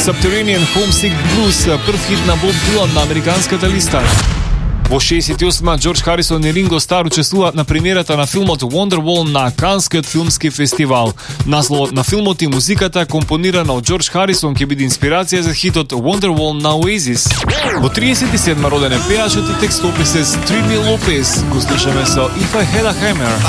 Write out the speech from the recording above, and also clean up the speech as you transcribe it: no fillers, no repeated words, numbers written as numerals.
Subterranean Homesick Blues, прв хит на Боб Дилан на американската листа. Во 68-ма Джордж Харисон и Ринго Стар учествуваат на премиерата на филмот Wonderwall на Канскиот филмски фестивал. Насловот на филмот и музиката компонирана од Джордж Харисон ќе биде инспирација за хитот Wonderwall на Oasis. Во 37-ма роден е пејачот и текстописец Trini Lopez, го слушаме со If I Had a Hammer.